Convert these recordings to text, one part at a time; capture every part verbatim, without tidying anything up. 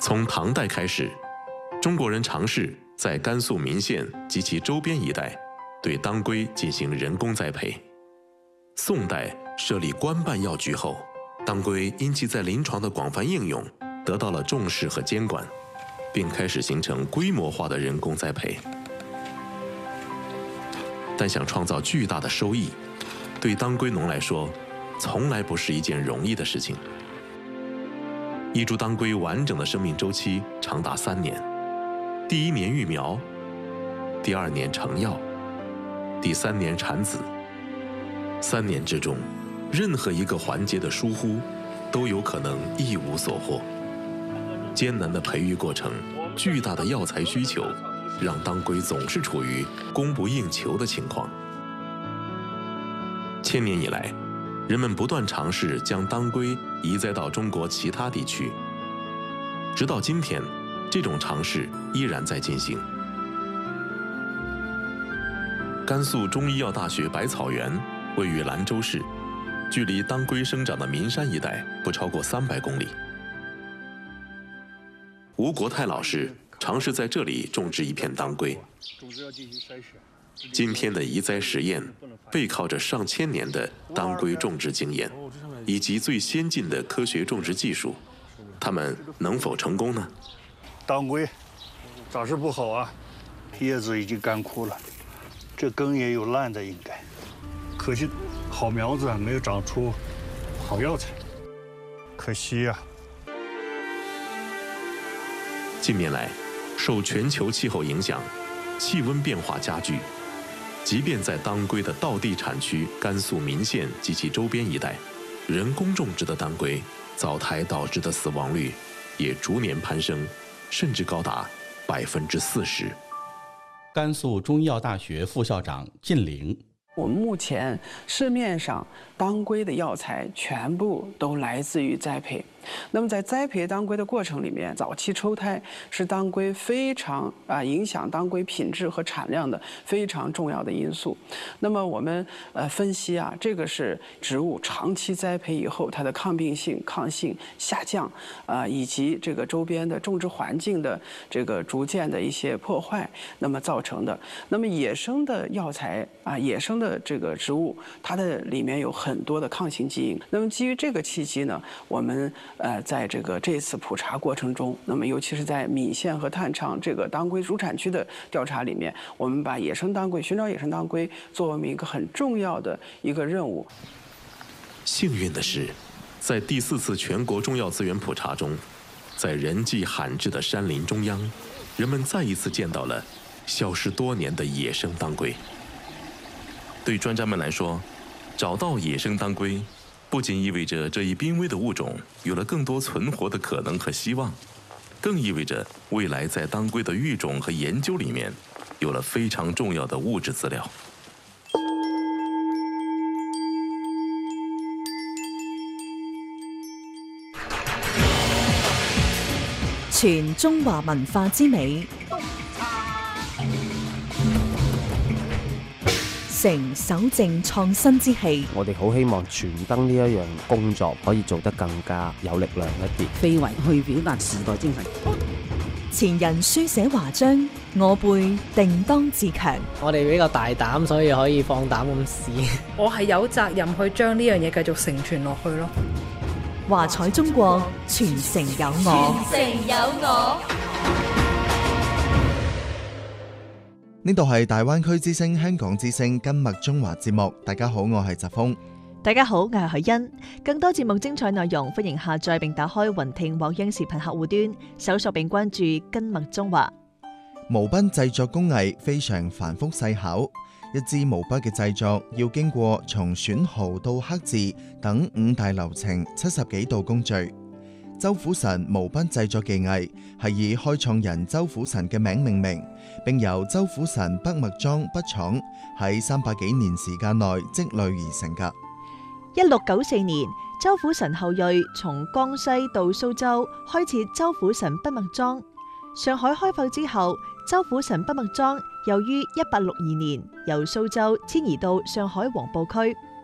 从唐代开始，中国人尝试在甘肃岷县及其周边一带对当归进行人工栽培。宋代设立官办药局后，当归因其在临床的广泛应用，得到了重视和监管，并开始形成规模化的人工栽培。但想创造巨大的收益，对当归农来说，从来不是一件容易的事情。一株当归完整的生命周期长达三年，第一年育苗，第二年成药，第三年产籽。三年之中，任何一个环节的疏忽，都有可能一无所获。艰难的培育过程，巨大的药材需求，让当归总是处于供不应求的情况。千年以来，人们不断尝试将当归移栽到中国其他地区，直到今天，这种尝试依然在进行。甘肃中医药大学百草园位于兰州市，距离当归生长的岷山一带不超过三百公里。吴国泰老师尝试在这里种植一片当归。今天的移栽实验背靠着上千年的当归种植经验，以及最先进的科学种植技术，他们能否成功呢？ 当归长势不好啊，叶子已经干枯了，这根也有烂的，应该。可惜好苗子没有长出好药材，可惜呀、啊。 近年来，受全球气候影响，气温变化加剧，即便在当归的道地产区甘肃岷县及其周边一带，人工种植的当归早苔导致的死亡率也逐年攀升，甚至高达百分之四十。 甘肃中医药大学副校长靳玲。 我们目前市面上当归的药材全部都来自于栽培。那么在栽培当归的过程里面，早期抽胎是当归非常啊影响当归品质和产量的非常重要的因素。那么我们呃分析啊，这个是植物长期栽培以后它的抗病性、抗性下降啊，以及这个周边的种植环境的这个逐渐的一些破坏，那么造成的。那么野生的药材啊，野生的这个植物，它的里面有很多的抗性基因。那么基于这个契机呢，我们呃，在这个这次普查过程中，那么尤其是在岷县和探长这个当归主产区的调查里面，我们把野生当归、寻找野生当归作为我们一个很重要的一个任务。 幸运的是，在第四次全国中药资源普查中，在人迹罕至的山林中央，人们再一次见到了消失多年的野生当归。对专家们来说，找到野生当归不仅意味着这一濒危的物种有了更多存活的可能和希望，更意味着未来在当归的育种和研究里面有了非常重要的物质资料。 全中華文化之美，成守正創新之氣。 我哋好希望傳燈呢一樣工作可以做得更加有力量一啲， 非遺去表達時代精神。 前人書寫華章，我輩定當自強。 我哋比較大膽，所以可以放膽咁試。 我係有責任去將呢樣嘢繼續承傳落去咯。 華彩中國，傳承有我。 傳承有我。 呢度係大灣區之聲香港之聲根脈中華節目，大家好，我係澤峰。 大家好，我係海欣。更多節目精彩內容，歡迎下載並打開雲聽獲央視頻客戶端，搜索並關注根脈中華。 毛筆製作工藝非常繁複細巧，一支毛筆嘅製作要經過從選毫到刻字等五大流程七十幾道工序。周虎臣毛筆製作技藝係以開創人周虎臣嘅名命名，並由周虎臣筆墨莊筆廠喺三百幾年時間內積累而成㗎。 一六九四年，周虎臣後裔從江西到蘇州開設周虎臣筆墨莊。上海開埠之後，周虎臣筆墨莊又於一八六二年由蘇州遷移到上海黃埔區。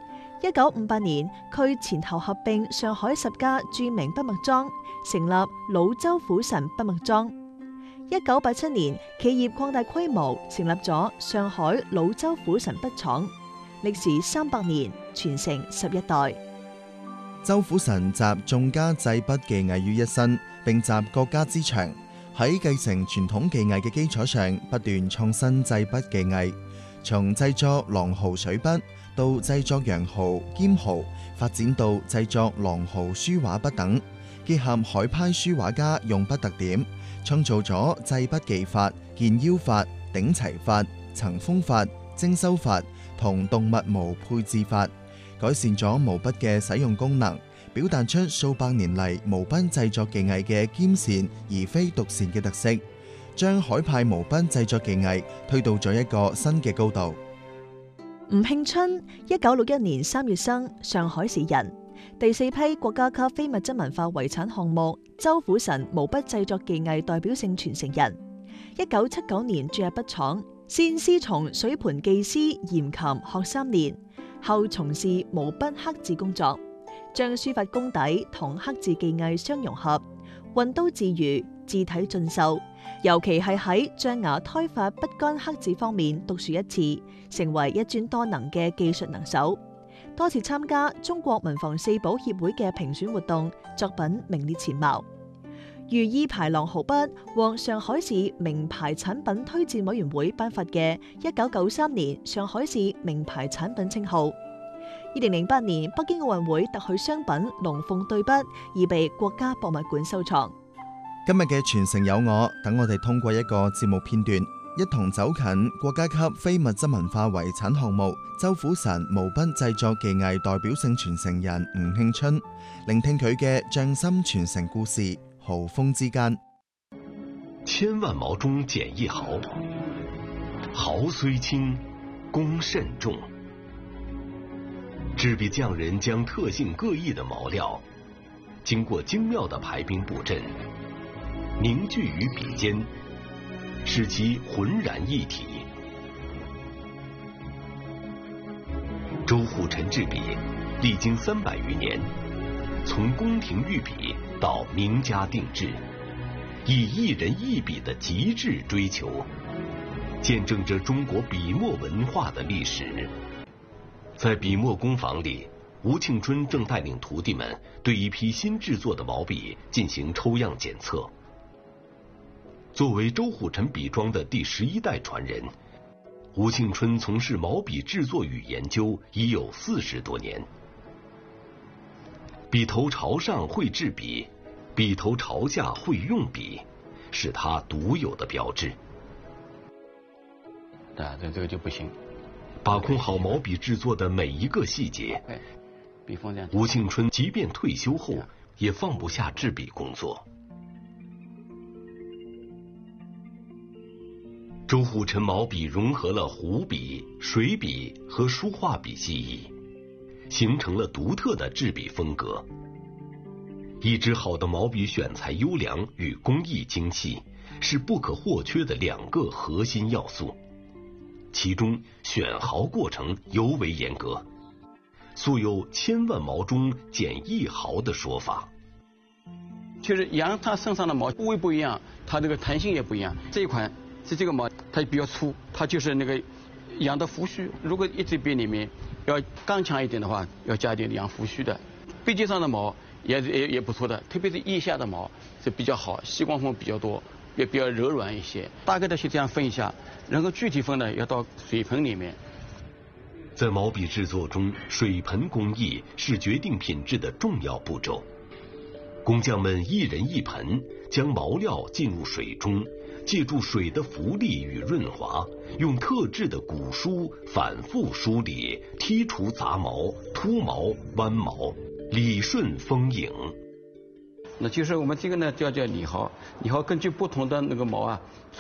一九五八年，佢前後合併上海十家著名筆墨莊，成立老周府臣筆墨莊。一九八七年，企業擴大規模，成立咗上海老周府臣筆廠，歷時三百年，傳承十一代。 周府臣集眾家製筆技藝於一身，並集各家之長，喺繼承傳統技藝嘅基礎上，不斷創新製筆技藝，從製作狼毫水筆到製作羊毫、兼毫，發展到製作狼毫書畫筆等，結合海派書畫家用筆特點，創造咗製筆技法、鍵腰法、頂齊法、層封法、精修法同動物毛配置法，改善咗毛筆嘅使用功能，表達出數百年嚟毛筆製作技藝嘅兼善而非獨善嘅特色，將海派毛筆製作技藝推到咗一個新嘅高度。 吳慶春，一九六一年三月生，上海市人，第四批國家級非物質文化遺產項目周府臣毛筆製作技藝代表性傳承人。一九七九年注入筆廠，先師從水盤技師嚴琴學三年，後從事毛筆刻字工作，將書法功底同刻字技藝相融合，運刀自如，字體俊秀。尤其係喺象牙胎法筆桿刻字方面獨樹一幟，成為一專多能嘅技術能手。多次參加中國文房四寶協會嘅評選活動，作品名列前茅。如意牌狼毫筆獲上海市名牌產品推薦委員會頒發嘅一九九三年上海市名牌產品稱號。二零零八年北京奧運會特許商品龍鳳對筆已被國家博物館收藏。 今日嘅傳承有我，等我哋通過一個節目片段，一同走近國家級非物質文化遺產項目周府臣毛筆製作技藝代表性傳承人吳慶春，聆聽佢嘅匠心傳承故事。毫鋒之間， 千萬毛中揀一毫，毫雖輕，工甚重。製筆匠人將特性各異的毛料，經過精妙的排兵布陣，凝聚於筆尖，使其渾然一體。周府臣製筆歷經三百餘年，從宮廷御筆到名家定制，以一人一筆的極致追求，見證着中國筆墨文化的歷史。在筆墨工坊裏，吳慶春正帶領徒弟們對一批新製作的毛筆進行抽樣檢測。作為周府臣筆莊的第十一代傳人，吳慶春從事毛筆製作與研究已有四十多年。筆頭朝上會製筆，筆頭朝下會用筆，是他獨有的標誌。 對，這這個就不行。 把控好毛筆製作的每一個細節， 筆鋒這樣。 吳慶春即便退休後，也放不下製筆工作。周府臣毛筆融合了湖筆、水筆和書畫筆技藝，形成了獨特的製筆風格。一支好的毛筆選材優良與工藝精細是不可或缺的兩個核心要素，其中選毫過程尤為嚴格，素有千萬毛中揀一毫的說法。 就是羊它身上的毛部位不一樣，它這個彈性也不一樣。這一款是這個毛它比較粗，它就是那個羊的鬍鬚，如果一支筆裡面要剛強一點的話，要加點羊鬍鬚的。筆尖上的毛也也也不錯的，特別是腋下的毛是比較好，細光縫比較多，也比較柔軟一些。大概的去這樣分一下，然後具體分呢要到水盆裡面。 在毛筆製作中，水盆工藝是決定品質的重要步驟。工匠們一人一盆，將毛料進入水中，借助水的浮力與潤滑，用特制的鼓梳反覆梳理，剔除雜毛、禿毛、彎毛，理順豐盈。 那就是我們這個呢叫叫理毫，理毫根據不同的那個毛啊，